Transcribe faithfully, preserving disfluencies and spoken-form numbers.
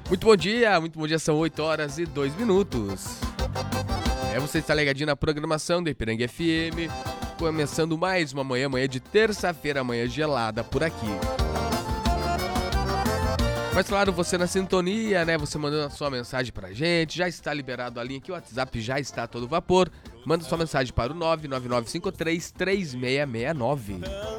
Muito bom dia, muito bom dia, são oito horas e dois minutos. É, você está ligadinho na programação da Ipiranga F M, começando mais uma manhã, manhã de terça-feira, manhã gelada por aqui. Mas claro, você na sintonia, né, você mandando a sua mensagem pra gente, já está liberado a linha aqui, o WhatsApp já está a todo vapor. Manda sua mensagem para o nove nove nove cinco três três seis seis nove.